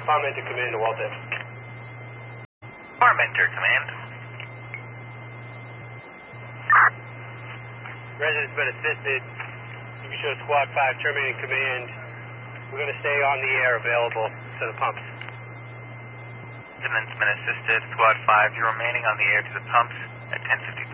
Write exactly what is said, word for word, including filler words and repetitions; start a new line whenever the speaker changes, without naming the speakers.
Parmenter Command to Walter.
Parmenter Command.
Resident's been assisted. You can show Squad five terminating command. We're going to stay on the air available to the pumps.
Resident's been assisted. Squad five, you're remaining on the air to the pumps at ten fifty-three.